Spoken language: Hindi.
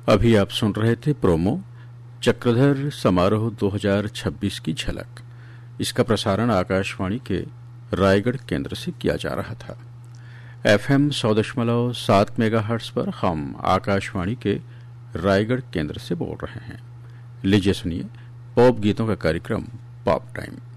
अभी आप सुन रहे थे प्रोमो चक्रधर समारोह 2026 की झलक। इसका प्रसारण आकाशवाणी के रायगढ़ केंद्र से किया जा रहा था। FM 100.7 मेगाहर्ट्ज पर हम आकाशवाणी के रायगढ़ केंद्र से बोल रहे हैं। लीजिए सुनिए पॉप गीतों का कार्यक्रम पॉप टाइम।